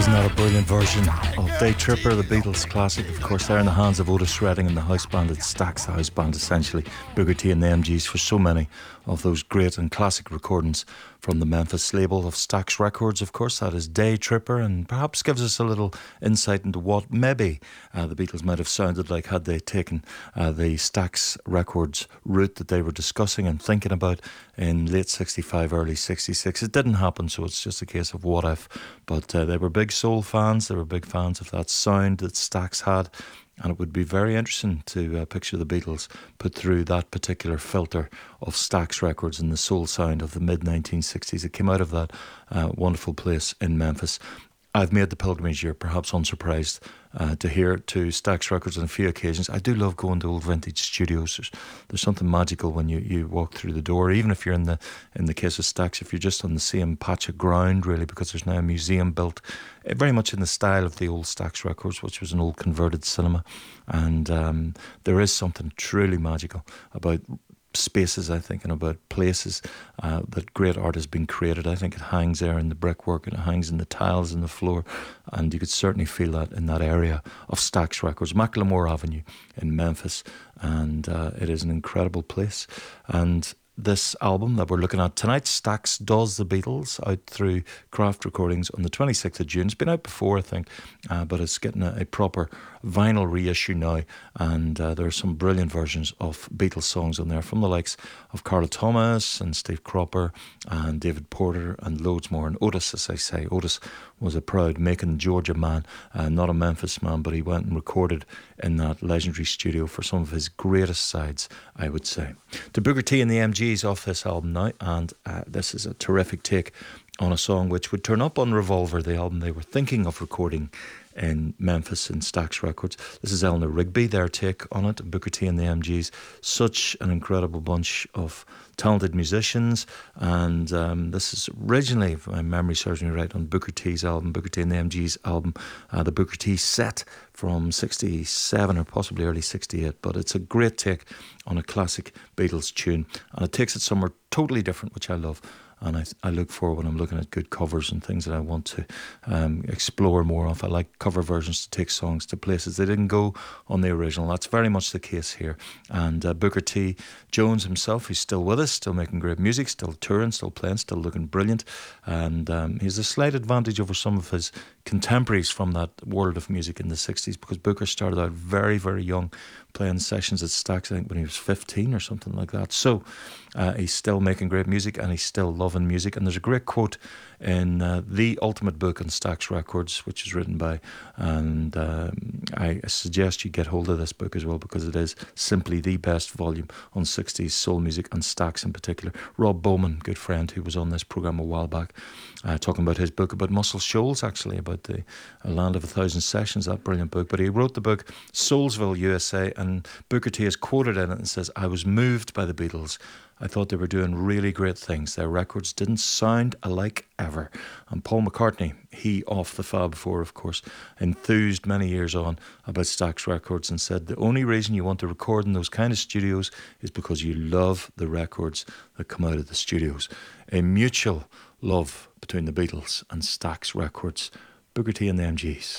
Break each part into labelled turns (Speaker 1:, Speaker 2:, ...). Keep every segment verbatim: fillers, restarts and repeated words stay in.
Speaker 1: Isn't that a brilliant version of Day Tripper, the Beatles classic? Of course, they're in the hands of Otis Redding and the house band that stacks the house band, essentially. Booker T and the M Gs for so many of those great and classic recordings from the Memphis label of Stax Records. Of course, that is Day Tripper, and perhaps gives us a little insight into what maybe uh, the Beatles might have sounded like had they taken uh, the Stax Records route that they were discussing and thinking about in late sixty-five, early sixty-six. It didn't happen, so it's just a case of what if. But uh, they were big soul fans, they were big fans of that sound that Stax had. And it would be very interesting to uh, picture the Beatles put through that particular filter of Stax Records and the soul sound of the mid nineteen sixties. It came out of that uh, wonderful place in Memphis. I've made the pilgrimage here, perhaps unsurprised, uh, to hear to Stax Records on a few occasions. I do love going to old vintage studios. There's, there's something magical when you, you walk through the door, even if you're in the in the case of Stax, if you're just on the same patch of ground, really, because there's now a museum built very much in the style of the old Stax Records, which was an old converted cinema. And um, there is something truly magical about spaces, I think, and about places uh, that great art has been created. I think it hangs there in the brickwork and it hangs in the tiles in the floor, and you could certainly feel that in that area of Stax Records, Macklemore Avenue in Memphis, and uh, it is an incredible place. And this album that we're looking at tonight, Stax Does the Beatles, out through Craft Recordings on the twenty-sixth of June. It's been out before, I think, uh, but it's getting a, a proper vinyl reissue now, and uh, there are some brilliant versions of Beatles songs on there from the likes of Carla Thomas and Steve Cropper and David Porter and loads more. And Otis, as I say, Otis was a proud Macon, Georgia man, uh, not a Memphis man, but he went and recorded in that legendary studio for some of his greatest sides, I would say. To Booker T and the M Gs off this album now, and uh, this is a terrific take on a song which would turn up on Revolver, the album they were thinking of recording in Memphis in Stax Records. This is Eleanor Rigby, their take on it, Booker T and the M Gs. Such an incredible bunch of talented musicians, and um, this is originally, if my memory serves me right, on Booker T's album, Booker T and the M Gs album, uh, the Booker T set from sixty-seven or possibly early sixty-eight, but it's a great take on a classic Beatles tune, and it takes it somewhere totally different, which I love. And I, I look for when I'm looking at good covers and things that I want to um, explore more of. I like cover versions to take songs to places they didn't go on the original. That's very much the case here. And uh, Booker T. Jones himself, he's still with us, still making great music, still touring, still playing, still looking brilliant. And um, he has a slight advantage over some of his contemporaries from that world of music in the sixties, because Booker started out very, very young, playing sessions at Stax, I think, when he was fifteen or something like that. So uh, he's still making great music, and he's still loving music. And there's a great quote in uh, The Ultimate Book on Stax Records, which is written by, and um, I suggest you get hold of this book as well, because it is simply the best volume on sixties soul music, and Stax in particular. Rob Bowman, good friend, who was on this programme a while back, uh, talking about his book about Muscle Shoals, actually, about the uh, Land of a Thousand Sessions, that brilliant book. But he wrote the book Soulsville, U S A, and Booker T is quoted in it and says, "I was moved by the Beatles. I thought they were doing really great things. Their records didn't sound alike ever." And Paul McCartney, he off the Fab Four, of course, enthused many years on about Stax Records and said the only reason you want to record in those kind of studios is because you love the records that come out of the studios. A mutual love between the Beatles and Stax Records. Booker T and the M Gs.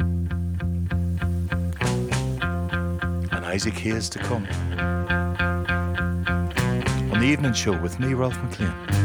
Speaker 1: And Isaac Hayes to come on the evening show with me, Ralph McLean.